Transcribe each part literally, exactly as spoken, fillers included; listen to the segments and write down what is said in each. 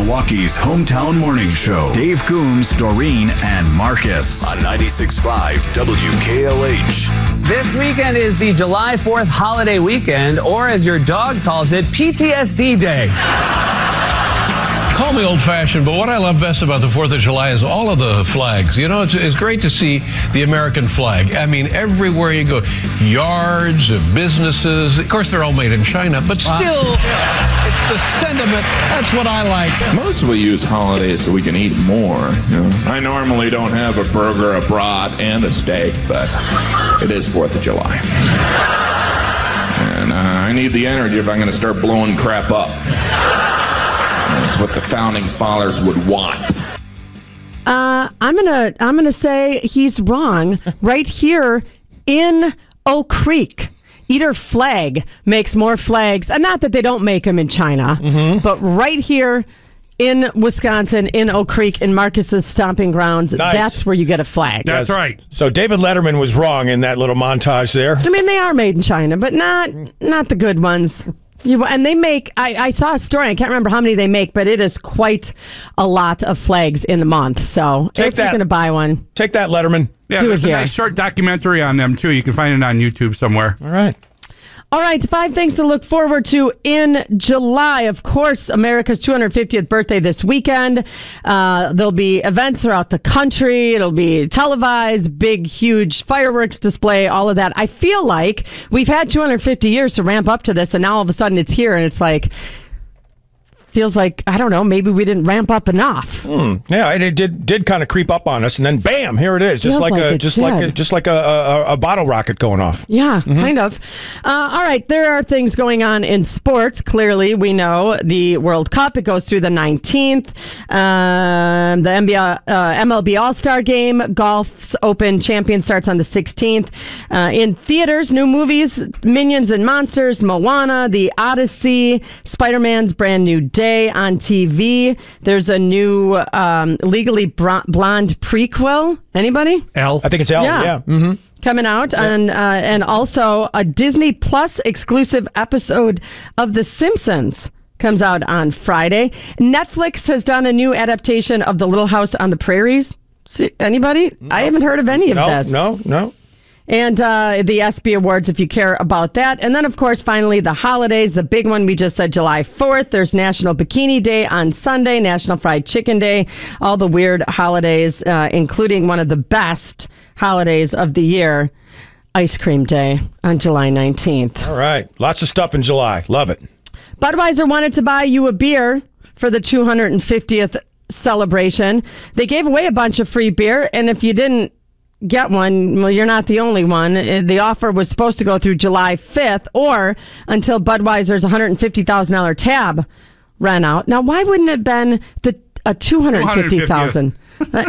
Milwaukee's hometown morning show. Dave Coombs, Doreen, and Marcus on ninety-six point five W K L H. This weekend is the July fourth holiday weekend, or as your dog calls it, P T S D Day. Call me old-fashioned, but what I love best about the fourth of July is all of the flags. You know, it's, it's great to see the American flag. I mean, everywhere you go, yards, businesses. Of course, they're all made in China, but still, wow. It's the sentiment. That's what I like. Most of us use holidays so we can eat more. You know? I normally don't have a burger, a brat, and a steak, but it is fourth of July. And uh, I need the energy if I'm going to start blowing crap up. That's what the founding fathers would want. Uh, I'm gonna I'm gonna say he's wrong. Right here in Oak Creek, Eater Flag makes more flags. And not that they don't make them in China, mm-hmm. but right here in Wisconsin, in Oak Creek, in Marcus's stomping grounds, nice. That's where you get a flag. That's right. So David Letterman was wrong in that little montage there. I mean, they are made in China, but not not the good ones. You, and they make, I, I saw a story, I can't remember how many they make, but it is quite a lot of flags in a month. So take if that. you're going to buy one. Take that, Letterman. Yeah, do there's it a here. nice short documentary on them, too. You can find it on YouTube somewhere. All right. All right, five things to look forward to in July. Of course, America's two hundred fiftieth birthday this weekend. Uh, there'll be events throughout the country. It'll be televised, big, huge fireworks display, all of that. I feel like we've had two hundred fifty years to ramp up to this, and now all of a sudden it's here, and it's like... feels like, I don't know, maybe we didn't ramp up enough. Hmm. Yeah, it, it did did kind of creep up on us, and then bam, here it is, just Feels like, like a it just did. like a, just like a, a, a bottle rocket going off. Yeah, mm-hmm. kind of. Uh, all right, there are things going on in sports. Clearly, we know the World Cup. It goes through the nineteenth. Um, the N B A, uh, M L B All-Star Game, Golf's Open Champion starts on the sixteenth. Uh, in theaters, new movies, Minions and Monsters, Moana, The Odyssey, Spider-Man's Brand New Day on T V. There's a new um, Legally Blonde prequel. Anybody? Elle. I think it's Elle, yeah. yeah. Mm-hmm. Coming out, yeah. and, uh, and also a Disney Plus exclusive episode of The Simpsons comes out on Friday. Netflix has done a new adaptation of The Little House on the Prairies. See, anybody? No. I haven't heard of any of no, this. No, no. And uh, the ESPY Awards, if you care about that. And then, of course, finally, the holidays. The big one, we just said July fourth. There's National Bikini Day on Sunday, National Fried Chicken Day, all the weird holidays, uh, including one of the best holidays of the year, Ice Cream Day on July nineteenth. All right. Lots of stuff in July. Love it. Budweiser wanted to buy you a beer for the two hundred fiftieth celebration. They gave away a bunch of free beer, and if you didn't get one, well, you're not the only one. The offer was supposed to go through July fifth or until Budweiser's one hundred fifty thousand dollars tab ran out. Now, why wouldn't it have been the a two hundred fifty thousand dollars?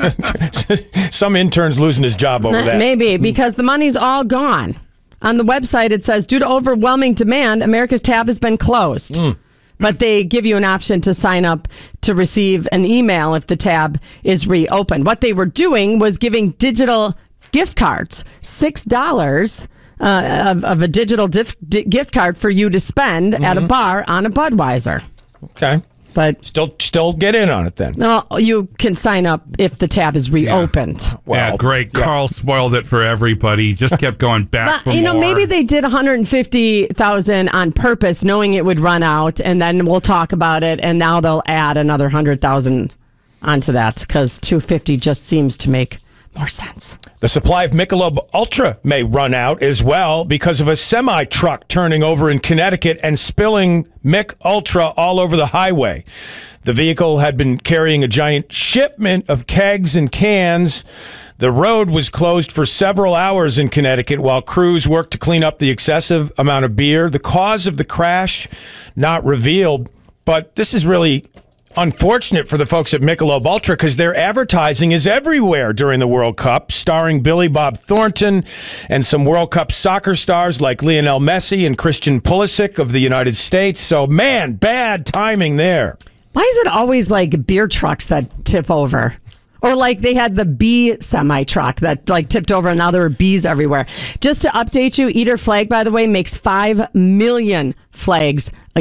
Yeah. Some intern's losing his job over that. Maybe, because the money's all gone. On the website, it says, due to overwhelming demand, America's tab has been closed. Mm. But they give you an option to sign up to receive an email if the tab is reopened. What they were doing was giving digital gift cards, six dollars uh, of, of a digital dif- di- gift card for you to spend mm-hmm. at a bar on a Budweiser. Okay. But still still get in on it then. No, you can sign up if the tab is reopened. Yeah, well, yeah great. Yeah. Carl spoiled it for everybody. Just kept going back but, for you know, more. maybe they did one hundred fifty thousand on purpose, knowing it would run out, and then we'll talk about it, and now they'll add another one hundred thousand onto that, because two hundred fifty just seems to make more sense. The supply of Michelob Ultra may run out as well because of a semi-truck turning over in Connecticut and spilling Mick Ultra all over the highway. The vehicle had been carrying a giant shipment of kegs and cans. The road was closed for several hours in Connecticut while crews worked to clean up the excessive amount of beer. The cause of the crash not revealed, but this is really unfortunate for the folks at Michelob Ultra because their advertising is everywhere during the World Cup, starring Billy Bob Thornton and some World Cup soccer stars like Lionel Messi and Christian Pulisic of the United States. So, man, bad timing there. Why is it always like beer trucks that tip over? Or like they had the bee semi-truck that like tipped over and now there were bees everywhere. Just to update you, Eater Flag, by the way, makes five million flags a year.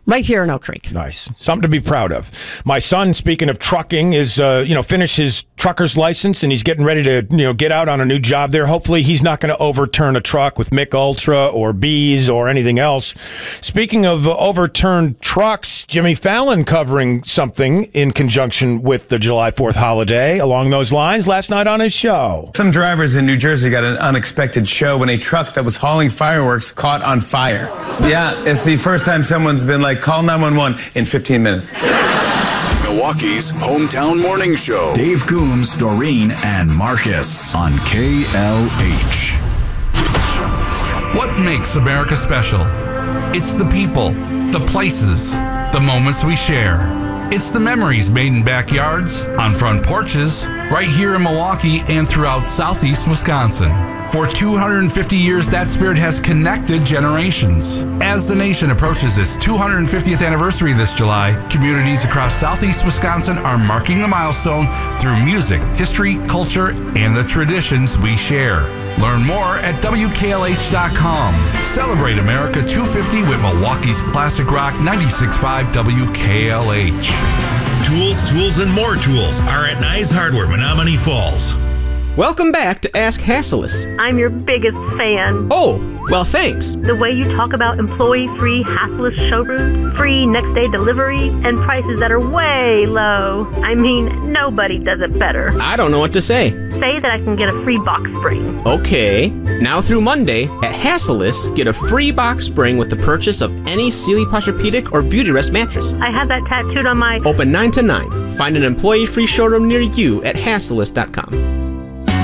Right here in Oak Creek. Nice. Something to be proud of. My son, speaking of trucking, is, uh, you know, finished his trucker's license, and he's getting ready to, you know, get out on a new job there. Hopefully he's not going to overturn a truck with Mick Ultra or Bees or anything else. Speaking of uh, overturned trucks, Jimmy Fallon covering something in conjunction with the July fourth holiday along those lines last night on his show. Some drivers in New Jersey got an unexpected show when a truck that was hauling fireworks caught on fire. Yeah, it's the first time someone's been like, call nine one one in fifteen minutes. Milwaukee's hometown morning show. Dave Coombs, Doreen, and Marcus on K L H. What makes America special? It's the people, the places, the moments we share. It's the memories made in backyards, on front porches, right here in Milwaukee and throughout southeast Wisconsin. For two hundred fifty years, that spirit has connected generations. As the nation approaches its two hundred fiftieth anniversary this July, communities across southeast Wisconsin are marking the milestone through music, history, culture, and the traditions we share. Learn more at W K L H dot com. Celebrate America two fifty with Milwaukee's classic rock ninety-six point five W K L H. Tools, tools, and more tools are at Nye's Hardware, Menominee Falls. Welcome back to Ask Hassleus. I'm your biggest fan. Oh, well, thanks. The way you talk about employee-free Hassleus showrooms, free next-day delivery, and prices that are way low. I mean, nobody does it better. I don't know what to say. Say that I can get a free box spring. Okay. Now through Monday, at Hassleus, get a free box spring with the purchase of any Sealy Posturepedic or Beautyrest mattress. I have that tattooed on my... Open nine to nine. Find an employee-free showroom near you at Hassleus dot com.